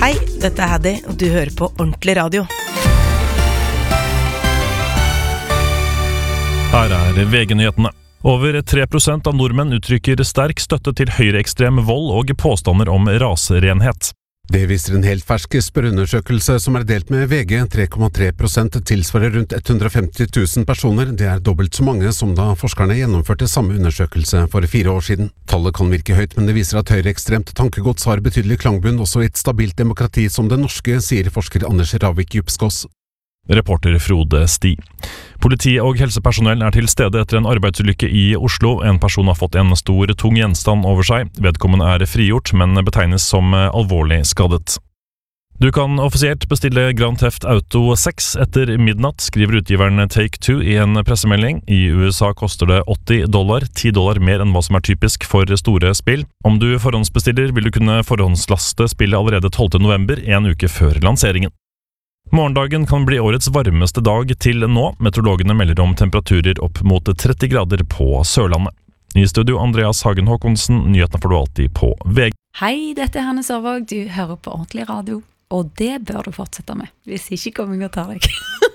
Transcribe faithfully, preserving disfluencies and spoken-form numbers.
Hei, dette er Haddy, og du hører på Ordentlig Radio. Her er V G-nyhetene. Over tre prosent av nordmenn uttrykker sterk støtte til høyreekstrem vold og påstander om raserenhet. Det viser en helt fersk spørreundersøkelse som er delt med V G. tre komma tre prosent tilsvarer rundt hundre og femti tusen personer. Det er dobbelt så mange som da forskerne gjennomførte samme undersøkelse for fire år siden. Tallet kan virke høyt, men det viser at høyreekstremt tankegods har betydelig klangbunn også i et stabilt demokrati som det norske, sier forsker Anders Ravik Djupskås. Reporter Frode Sti. Politi og helsepersonell er til stede etter en arbeidsulykke i Oslo. En person har fått en stor, tung gjenstand over seg. Vedkommende er frigjort, men betegnes som alvorlig skadet. Du kan offisielt bestille Grand Theft Auto seks etter midnatt, skriver utgiveren Take-Two i en pressemelding. I U S A koster det åtti dollar, ti dollar mer enn hva som er typisk for store spill. Om du forhåndsbestiller, vil du kunne forhåndslaste spillet allerede tolvte november, en uke før lanseringen. Morgendagen kan bli årets varmeste dag til nå. Meteorologene melder om temperaturer opp mot tretti grader på Sørlandet. I studio Andreas Hagen Håkonsen, nyhetene får du alltid på V G. Hei, dette er Hanne Sørvåg, du hører på Ordentlig Radio, og det bør du fortsette med, hvis ikke kommer jeg og tar deg.